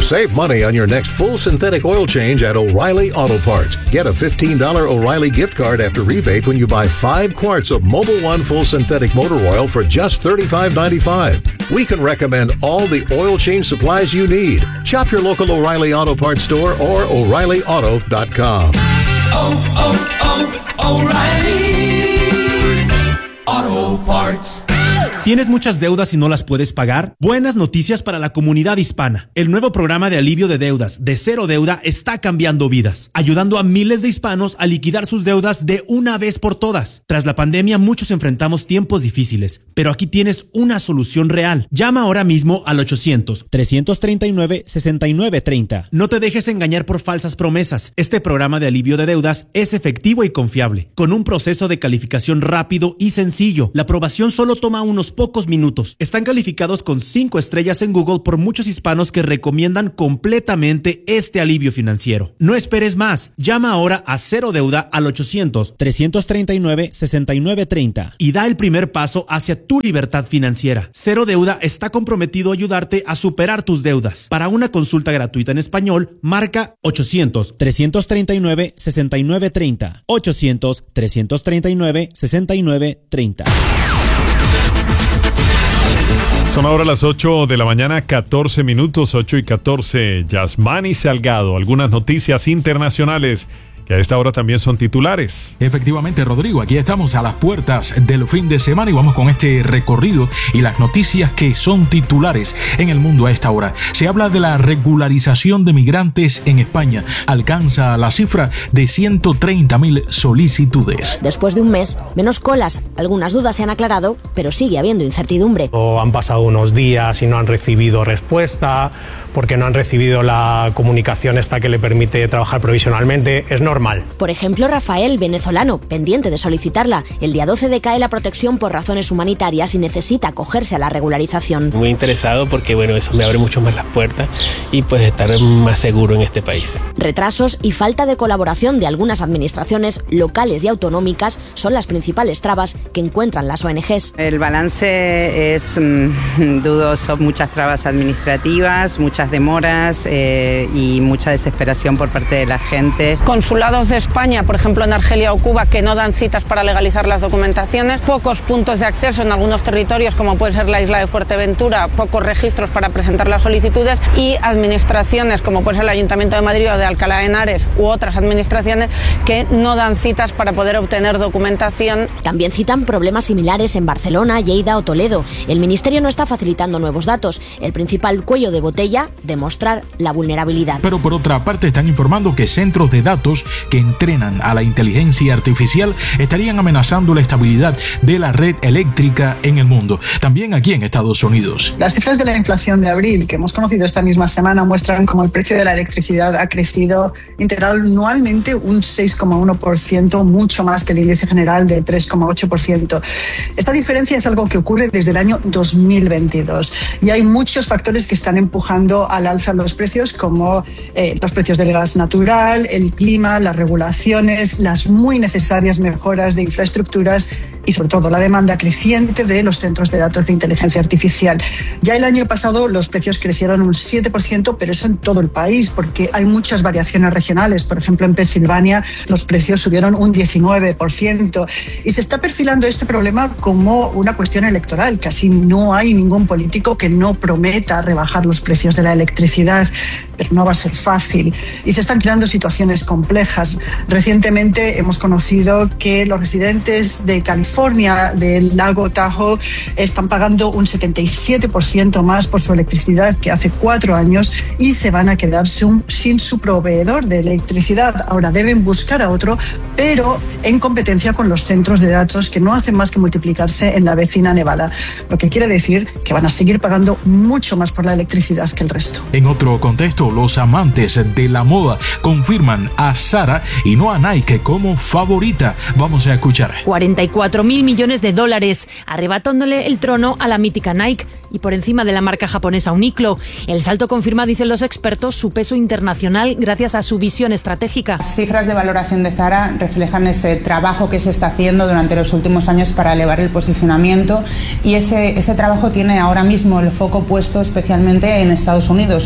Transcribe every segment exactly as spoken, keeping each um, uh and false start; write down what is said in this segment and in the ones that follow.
Save money on your next full synthetic oil change at O'Reilly Auto Parts. Get a fifteen dollars O'Reilly gift card after rebate when you buy five quarts of Mobil One full synthetic motor oil for just thirty-five ninety-five. We can recommend all the oil change supplies you need. Shop your local O'Reilly Auto Parts store or O'Reilly Auto dot com. Oh, oh, oh, O'Reilly Auto Parts. ¿Tienes muchas deudas y no las puedes pagar? Buenas noticias para la comunidad hispana. El nuevo programa de alivio de deudas de Cero Deuda está cambiando vidas, ayudando a miles de hispanos a liquidar sus deudas de una vez por todas. Tras la pandemia, muchos enfrentamos tiempos difíciles, pero aquí tienes una solución real. Llama ahora mismo al ochocientos, trescientos treinta y nueve, sesenta y nueve treinta. No te dejes engañar por falsas promesas. Este programa de alivio de deudas es efectivo y confiable, con un proceso de calificación rápido y sencillo. La aprobación solo toma unos pocos minutos. Están calificados con cinco estrellas en Google por muchos hispanos que recomiendan completamente este alivio financiero. No esperes más. Llama ahora a Cero Deuda al ochocientos, trescientos treinta y nueve, sesenta y nueve treinta y da el primer paso hacia tu libertad financiera. Cero Deuda está comprometido a ayudarte a superar tus deudas. Para una consulta gratuita en español, marca ochocientos, trescientos treinta y nueve, sesenta y nueve treinta. ochocientos, trescientos treinta y nueve, sesenta y nueve treinta. Son ahora las ocho de la mañana, catorce minutos, ocho y catorce. Yasmani Salgado, algunas noticias internacionales que a esta hora también son titulares. Efectivamente, Rodrigo, aquí estamos a las puertas del fin de semana y vamos con este recorrido y las noticias que son titulares en el mundo a esta hora. Se habla de la regularización de migrantes en España. Alcanza la cifra de ciento treinta mil solicitudes. Después de un mes, menos colas. Algunas dudas se han aclarado, pero sigue habiendo incertidumbre. O han pasado unos días y no han recibido respuesta, porque no han recibido la comunicación esta que le permite trabajar provisionalmente. Es normal. Por ejemplo, Rafael, venezolano, pendiente de solicitarla. El día doce decae la protección por razones humanitarias y necesita acogerse a la regularización. Muy interesado porque, bueno, eso me abre mucho más las puertas y pues estar más seguro en este país. Retrasos y falta de colaboración de algunas administraciones locales y autonómicas son las principales trabas que encuentran las O N Ges. El balance es mmm, dudoso, muchas trabas administrativas, muchas demoras eh, y mucha desesperación por parte de la gente. Consulados de España, por ejemplo en Argelia o Cuba, que no dan citas para legalizar las documentaciones, pocos puntos de acceso en algunos territorios como puede ser la isla de Fuerteventura, pocos registros para presentar las solicitudes y administraciones como puede ser el Ayuntamiento de Madrid o de Alcalá de Henares u otras administraciones que no dan citas para poder obtener documentación. También citan problemas similares en Barcelona, Lleida o Toledo. El Ministerio no está facilitando nuevos datos. El principal cuello de botella, demostrar la vulnerabilidad. Pero por otra parte están informando que centros de datos que entrenan a la inteligencia artificial estarían amenazando la estabilidad de la red eléctrica en el mundo, también aquí en Estados Unidos. Las cifras de la inflación de abril que hemos conocido esta misma semana muestran cómo el precio de la electricidad ha crecido interanualmente un seis coma uno por ciento, mucho más que el índice general de tres coma ocho por ciento. Esta diferencia es algo que ocurre desde el año dos mil veintidós y hay muchos factores que están empujando al alza los precios, como eh, los precios del gas natural, el clima, las regulaciones, las muy necesarias mejoras de infraestructuras y sobre todo la demanda creciente de los centros de datos de inteligencia artificial. Ya el año pasado los precios crecieron un siete por ciento, pero eso en todo el país, porque hay muchas variaciones regionales. Por ejemplo, en Pensilvania los precios subieron un diecinueve por ciento y se está perfilando este problema como una cuestión electoral. Casi no hay ningún político que no prometa rebajar los precios de la electricidad, pero no va a ser fácil y se están creando situaciones complejas. Recientemente hemos conocido que los residentes de California, del lago Tahoe, están pagando un setenta y siete por ciento más por su electricidad que hace cuatro años y se van a quedar sin, sin su proveedor de electricidad. Ahora deben buscar a otro, pero en competencia con los centros de datos que no hacen más que multiplicarse en la vecina Nevada, lo que quiere decir que van a seguir pagando mucho más por la electricidad que el resto. En otro contexto, los amantes de la moda confirman a Zara y no a Nike como favorita. Vamos a escuchar. cuarenta y cuatro mil millones de dólares, arrebatándole el trono a la mítica Nike y por encima de la marca japonesa Uniqlo. El salto confirma, dicen los expertos, su peso internacional gracias a su visión estratégica. Las cifras de valoración de Zara reflejan ese trabajo que se está haciendo durante los últimos años para elevar el posicionamiento y ese, ese trabajo tiene ahora mismo el foco puesto especialmente en Estados Unidos,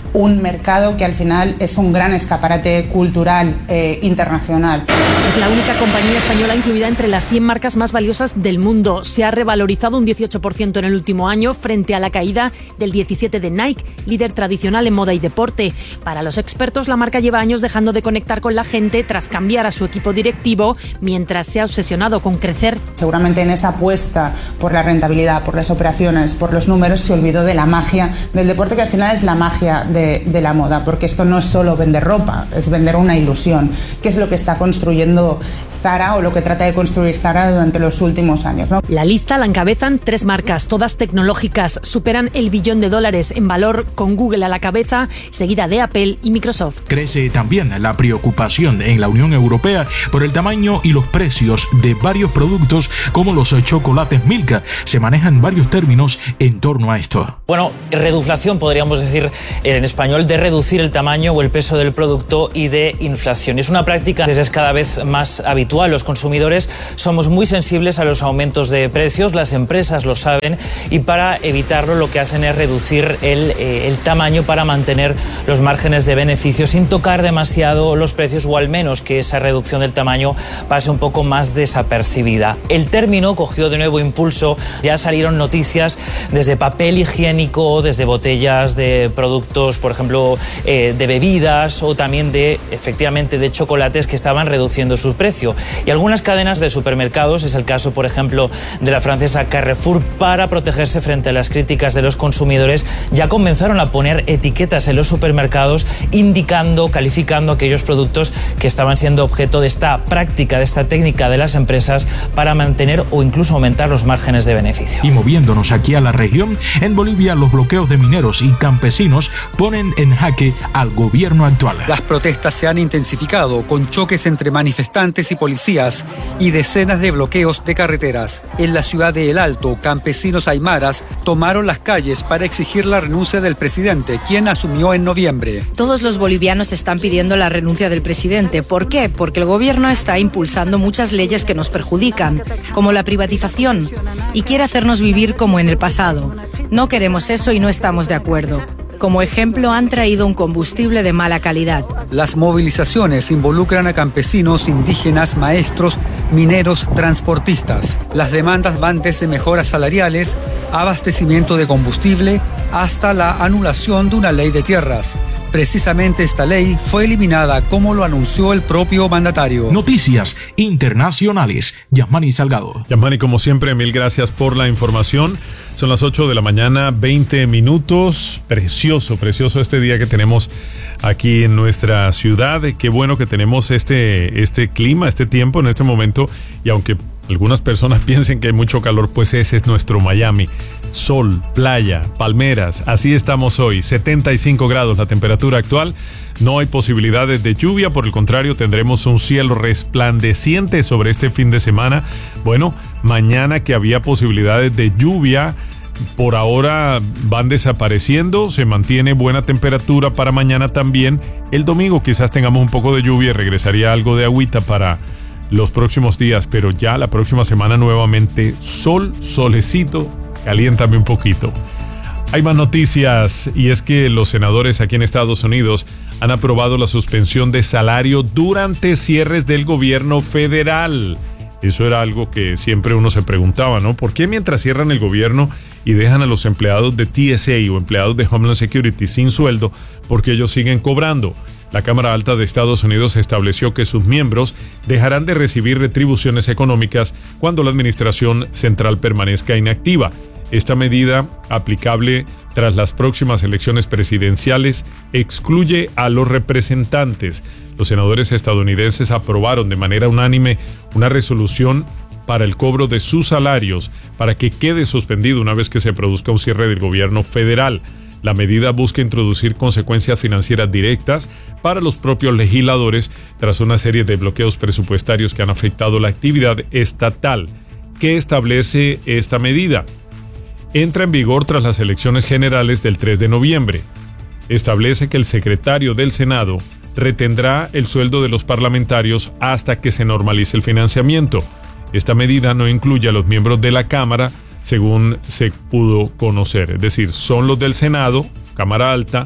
un mercado que al final es un gran escaparate cultural eh, internacional. Es la única compañía española incluida entre las cien marcas más valiosas del mundo. Se ha revalorizado un dieciocho por ciento en el último año frente a la caída del diecisiete por ciento de Nike, líder tradicional en moda y deporte. Para los expertos, la marca lleva años dejando de conectar con la gente tras cambiar a su equipo directivo, mientras se ha obsesionado con crecer. Seguramente en esa apuesta por la rentabilidad, por las operaciones, por los números, se olvidó de la magia del deporte, que al final es la magia de, de la moda, porque esto no es solo vender ropa, es vender una ilusión, que es lo que está construyendo Zara o lo que trata de construir Zara durante los últimos años, ¿no? La lista la encabezan tres marcas, todas tecnológicas, superan el billón de dólares en valor, con Google a la cabeza, seguida de Apple y Microsoft. Crece también la preocupación en la Unión Europea por el tamaño y los precios de varios productos como los chocolates Milka. Se manejan varios términos en torno a esto. Bueno, reduflación podríamos decir en español, de reducir el tamaño o el peso del producto, y de inflación. Es una práctica que es cada vez más habitual. Los consumidores somos muy sensibles a los aumentos de precios, las empresas lo saben, y para evitarlo lo que hacen es reducir el, eh, el tamaño para mantener los márgenes de beneficio sin tocar demasiado los precios, o al menos que esa reducción del tamaño pase un poco más desapercibida. El término cogió de nuevo impulso, ya salieron noticias desde papel higiénico, desde botellas de productos, por ejemplo, eh, de bebidas, o también de, efectivamente, de chocolates que estaban reduciendo su precio. Y algunas cadenas de supermercados, es el caso, por ejemplo, de la francesa Carrefour, para protegerse frente a las críticas de los consumidores, ya comenzaron a poner etiquetas en los supermercados indicando, calificando aquellos productos que estaban siendo objeto de esta práctica, de esta técnica de las empresas para mantener o incluso aumentar los márgenes de beneficio. Y moviéndonos aquí a la región, en Bolivia los bloqueos de mineros y campesinos ponen en jaque al gobierno actual. Las protestas se han intensificado con choques entre manifestantes y policías y decenas de bloqueos de carreteras. En la ciudad de El Alto, campesinos aymaras tomaron las calles para exigir la renuncia del presidente, quien asumió en noviembre. Todos los bolivianos están pidiendo la renuncia del presidente. ¿Por qué? Porque el gobierno está impulsando muchas leyes que nos perjudican, como la privatización, y quiere hacernos vivir como en el pasado. No queremos eso y no estamos de acuerdo. Como ejemplo, han traído un combustible de mala calidad. Las movilizaciones involucran a campesinos, indígenas, maestros, mineros, transportistas. Las demandas van desde mejoras salariales, abastecimiento de combustible, hasta la anulación de una ley de tierras. Precisamente esta ley fue eliminada, como lo anunció el propio mandatario. Noticias internacionales. Yasmani Salgado. Yasmani, como siempre, mil gracias por la información. Son las ocho de la mañana, veinte minutos. Precioso, precioso este día que tenemos aquí en nuestra ciudad. Qué bueno que tenemos este, este clima, este tiempo en este momento. Y aunque algunas personas piensen que hay mucho calor, pues ese es nuestro Miami. Sol, playa, palmeras, así estamos hoy. setenta y cinco grados la temperatura actual. No hay posibilidades de lluvia, por el contrario, tendremos un cielo resplandeciente sobre este fin de semana. Bueno, mañana que había posibilidades de lluvia, por ahora van desapareciendo. Se mantiene buena temperatura para mañana también. El domingo quizás tengamos un poco de lluvia y regresaría algo de agüita para los próximos días, pero ya la próxima semana nuevamente sol, solecito, caliéntame un poquito. Hay más noticias, y es que los senadores aquí en Estados Unidos han aprobado la suspensión de salario durante cierres del gobierno federal. Eso era algo que siempre uno se preguntaba, ¿no? ¿Por qué mientras cierran el gobierno y dejan a los empleados de T S A o empleados de Homeland Security sin sueldo, porque ellos siguen cobrando? La Cámara Alta de Estados Unidos estableció que sus miembros dejarán de recibir retribuciones económicas cuando la administración central permanezca inactiva. Esta medida, aplicable tras las próximas elecciones presidenciales, excluye a los representantes. Los senadores estadounidenses aprobaron de manera unánime una resolución para el cobro de sus salarios para que quede suspendido una vez que se produzca un cierre del gobierno federal. La medida busca introducir consecuencias financieras directas para los propios legisladores tras una serie de bloqueos presupuestarios que han afectado la actividad estatal. ¿Qué establece esta medida? Entra en vigor tras las elecciones generales del tres de noviembre. Establece que el secretario del Senado retendrá el sueldo de los parlamentarios hasta que se normalice el financiamiento. Esta medida no incluye a los miembros de la Cámara, según se pudo conocer. Es decir, son los del Senado, Cámara Alta,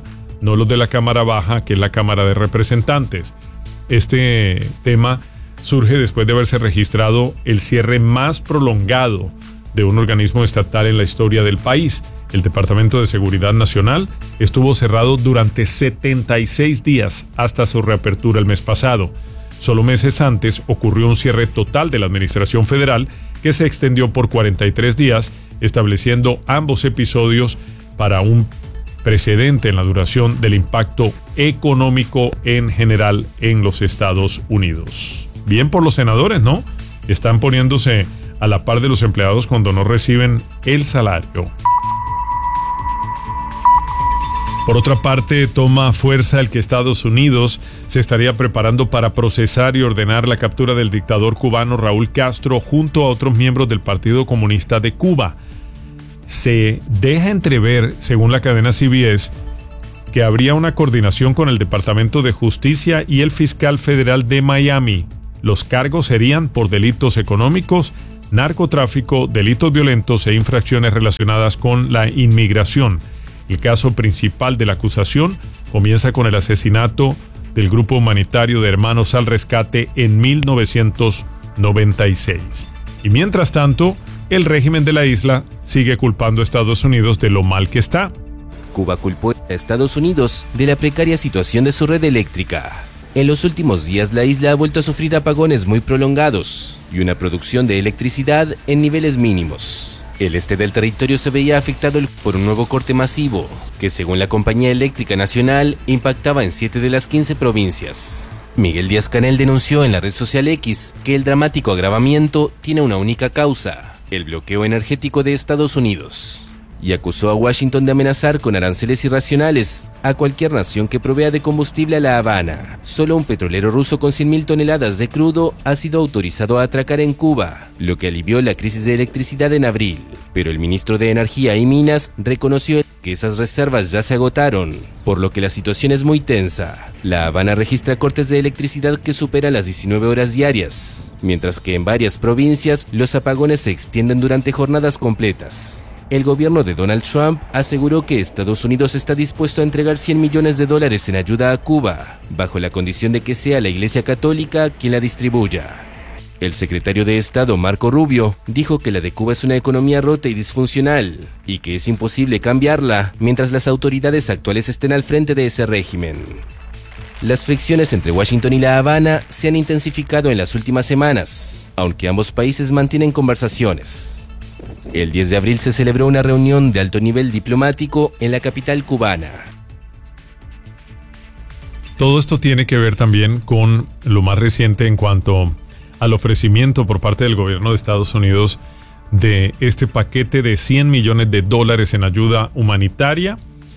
no los de la Cámara Baja, que es la Cámara de Representantes. Este tema surge después de haberse registrado el cierre más prolongado de un organismo estatal en la historia del país. El Departamento de Seguridad Nacional estuvo cerrado durante setenta y seis días hasta su reapertura el mes pasado. Solo meses antes ocurrió un cierre total de la Administración Federal que se extendió por cuarenta y tres días, estableciendo ambos episodios para un precedente en la duración del impacto económico en general en los Estados Unidos. Bien por los senadores, ¿no? Están poniéndose a la par de los empleados cuando no reciben el salario. Por otra parte, toma fuerza el que Estados Unidos se estaría preparando para procesar y ordenar la captura del dictador cubano Raúl Castro junto a otros miembros del Partido Comunista de Cuba. Se deja entrever, según la cadena C B S, que habría una coordinación con el Departamento de Justicia y el fiscal federal de Miami. Los cargos serían por delitos económicos, narcotráfico, delitos violentos e infracciones relacionadas con la inmigración. El caso principal de la acusación comienza con el asesinato del grupo humanitario de Hermanos al Rescate en mil novecientos noventa y seis. Y mientras tanto, el régimen de la isla sigue culpando a Estados Unidos de lo mal que está. Cuba culpó a Estados Unidos de la precaria situación de su red eléctrica. En los últimos días, la isla ha vuelto a sufrir apagones muy prolongados y una producción de electricidad en niveles mínimos. El este del territorio se veía afectado por un nuevo corte masivo, que según la Compañía Eléctrica Nacional, impactaba en siete de las quince provincias. Miguel Díaz-Canel denunció en la red social X que el dramático agravamiento tiene una única causa: el bloqueo energético de Estados Unidos, y acusó a Washington de amenazar con aranceles irracionales a cualquier nación que provea de combustible a La Habana. Solo un petrolero ruso con cien mil toneladas de crudo ha sido autorizado a atracar en Cuba, lo que alivió la crisis de electricidad en abril. Pero el ministro de Energía y Minas reconoció que esas reservas ya se agotaron, por lo que la situación es muy tensa. La Habana registra cortes de electricidad que superan las diecinueve horas diarias, mientras que en varias provincias los apagones se extienden durante jornadas completas. El gobierno de Donald Trump aseguró que Estados Unidos está dispuesto a entregar cien millones de dólares en ayuda a Cuba, bajo la condición de que sea la Iglesia Católica quien la distribuya. El secretario de Estado, Marco Rubio, dijo que la de Cuba es una economía rota y disfuncional, y que es imposible cambiarla mientras las autoridades actuales estén al frente de ese régimen. Las fricciones entre Washington y La Habana se han intensificado en las últimas semanas, aunque ambos países mantienen conversaciones. El diez de abril se celebró una reunión de alto nivel diplomático en la capital cubana. Todo esto tiene que ver también con lo más reciente en cuanto al ofrecimiento por parte del gobierno de Estados Unidos de este paquete de cien millones de dólares en ayuda humanitaria,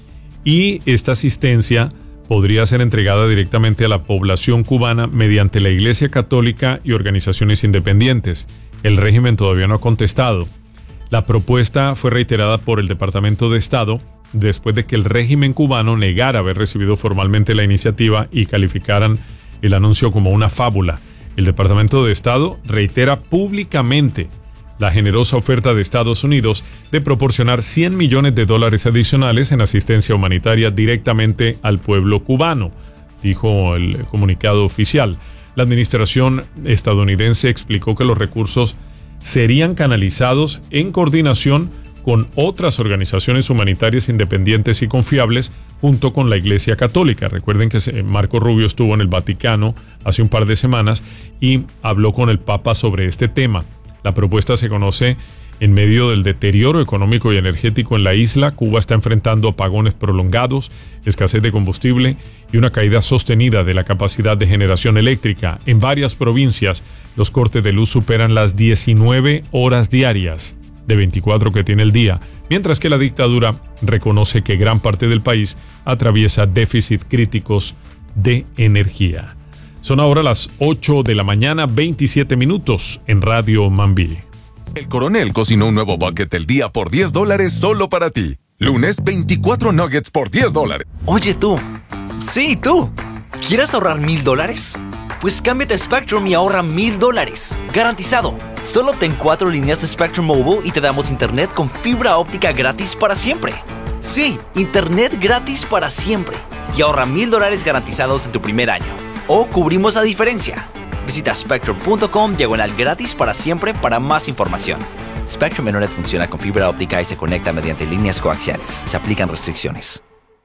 y esta asistencia podría ser entregada directamente a la población cubana mediante la Iglesia Católica y organizaciones independientes. El régimen todavía no ha contestado. La propuesta fue reiterada por el Departamento de Estado después de que el régimen cubano negara haber recibido formalmente la iniciativa y calificaran el anuncio como una fábula. El Departamento de Estado reitera públicamente la generosa oferta de Estados Unidos de proporcionar cien millones de dólares adicionales en asistencia humanitaria directamente al pueblo cubano, dijo el comunicado oficial. La administración estadounidense explicó que los recursos serían canalizados en coordinación con otras organizaciones humanitarias independientes y confiables junto con la Iglesia Católica. Recuerden que Marco Rubio estuvo en el Vaticano hace un par de semanas y habló con el Papa sobre este tema. La propuesta se conoce en medio del deterioro económico y energético en la isla. Cuba está enfrentando apagones prolongados, escasez de combustible y una caída sostenida de la capacidad de generación eléctrica. En varias provincias, los cortes de luz superan las diecinueve horas diarias de veinticuatro que tiene el día, mientras que la dictadura reconoce que gran parte del país atraviesa déficit críticos de energía. Son ahora las ocho de la mañana, veintisiete minutos en Radio Mambí. El Coronel cocinó un nuevo bucket del día por diez dólares solo para ti. Lunes, veinticuatro nuggets por diez dólares. Oye tú, sí tú, ¿quieres ahorrar mil dólares? Pues cámbiate a Spectrum y ahorra mil dólares. Garantizado. Solo obtén cuatro líneas de Spectrum Mobile y te damos internet con fibra óptica gratis para siempre. Sí, internet gratis para siempre. y ahorra mil dólares garantizados en tu primer año. O cubrimos la diferencia. Visita spectrum.com diagonal gratis para siempre para más información. Spectrum Internet funciona con fibra óptica y se conecta mediante líneas coaxiales. Se aplican restricciones.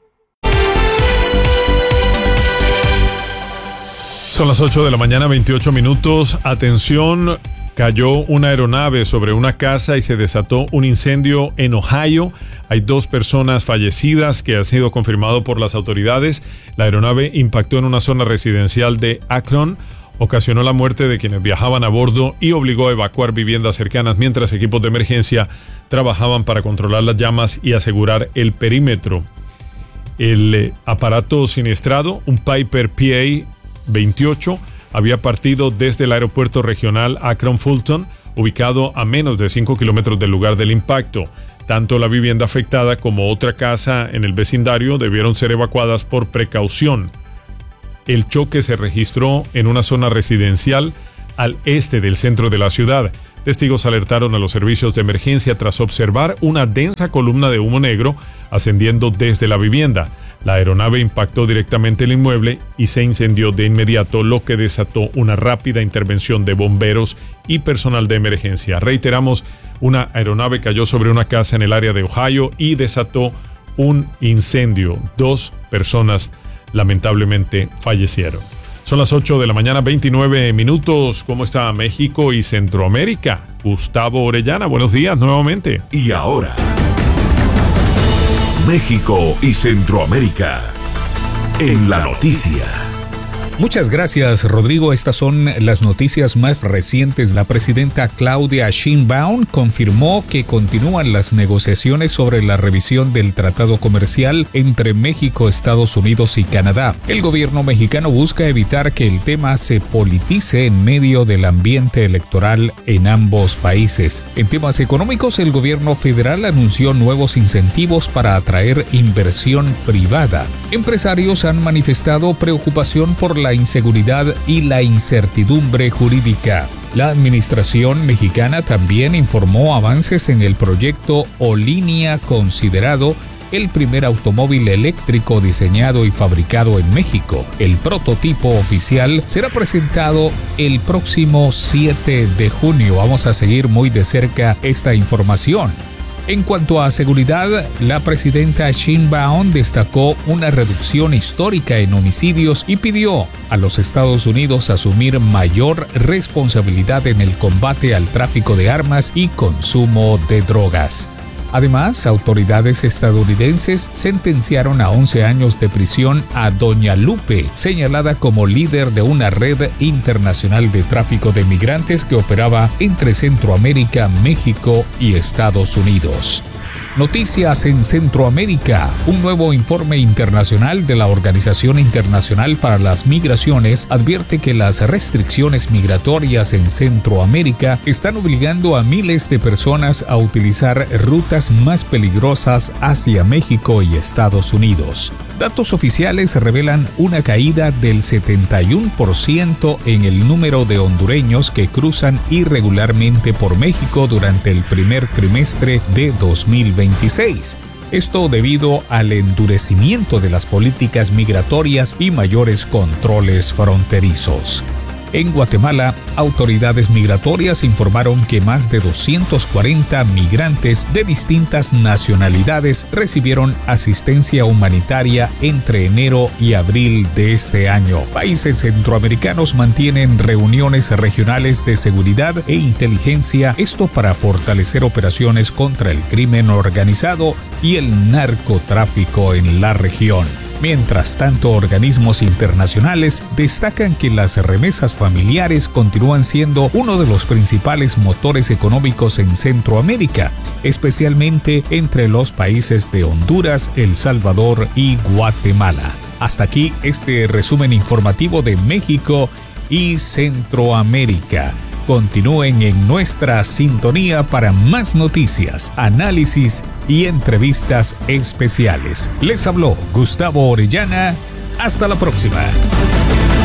Son las ocho de la mañana, veintiocho minutos. Atención, cayó una aeronave sobre una casa y se desató un incendio en Ohio. Hay dos personas fallecidas que ha sido confirmado por las autoridades. La aeronave impactó en una zona residencial de Akron, ocasionó la muerte de quienes viajaban a bordo y obligó a evacuar viviendas cercanas mientras equipos de emergencia trabajaban para controlar las llamas y asegurar el perímetro. El eh, aparato siniestrado, un Piper P A veintiocho, había partido desde el aeropuerto regional Akron-Fulton, ubicado a menos de cinco kilómetros del lugar del impacto. Tanto la vivienda afectada como otra casa en el vecindario debieron ser evacuadas por precaución. El choque se registró en una zona residencial al este del centro de la ciudad. Testigos alertaron a los servicios de emergencia tras observar una densa columna de humo negro ascendiendo desde la vivienda. La aeronave impactó directamente el inmueble y se incendió de inmediato, lo que desató una rápida intervención de bomberos y personal de emergencia. Reiteramos, una aeronave cayó sobre una casa en el área de Ohio y desató un incendio. Dos personas lamentablemente fallecieron. Son las ocho de la mañana, veintinueve minutos. ¿Cómo está México y Centroamérica? Gustavo Orellana, buenos días nuevamente. Y ahora, México y Centroamérica en la noticia. Muchas gracias, Rodrigo. Estas son las noticias más recientes. La presidenta Claudia Sheinbaum confirmó que continúan las negociaciones sobre la revisión del tratado comercial entre México, Estados Unidos y Canadá. El gobierno mexicano busca evitar que el tema se politice en medio del ambiente electoral en ambos países. En temas económicos, el gobierno federal anunció nuevos incentivos para atraer inversión privada. Empresarios han manifestado preocupación por la inseguridad y la incertidumbre jurídica. La administración mexicana también informó avances en el proyecto Olinia, considerado el primer automóvil eléctrico diseñado y fabricado en México. El prototipo oficial será presentado el próximo siete de junio. Vamos a seguir muy de cerca esta información. En cuanto a seguridad, la presidenta Sheinbaum destacó una reducción histórica en homicidios y pidió a los Estados Unidos asumir mayor responsabilidad en el combate al tráfico de armas y consumo de drogas. Además, autoridades estadounidenses sentenciaron a once años de prisión a Doña Lupe, señalada como líder de una red internacional de tráfico de migrantes que operaba entre Centroamérica, México y Estados Unidos. Noticias en Centroamérica. Un nuevo informe internacional de la Organización Internacional para las Migraciones advierte que las restricciones migratorias en Centroamérica están obligando a miles de personas a utilizar rutas más peligrosas hacia México y Estados Unidos. Datos oficiales revelan una caída del setenta y uno por ciento en el número de hondureños que cruzan irregularmente por México durante el primer trimestre de dos mil veintiséis. Esto debido al endurecimiento de las políticas migratorias y mayores controles fronterizos. En Guatemala, autoridades migratorias informaron que más de doscientos cuarenta migrantes de distintas nacionalidades recibieron asistencia humanitaria entre enero y abril de este año. Países centroamericanos mantienen reuniones regionales de seguridad e inteligencia, esto para fortalecer operaciones contra el crimen organizado y el narcotráfico en la región. Mientras tanto, organismos internacionales destacan que las remesas familiares continúan siendo uno de los principales motores económicos en Centroamérica, especialmente entre los países de Honduras, El Salvador y Guatemala. Hasta aquí este resumen informativo de México y Centroamérica. Continúen en nuestra sintonía para más noticias, análisis y entrevistas especiales. Les habló Gustavo Orellana. Hasta la próxima.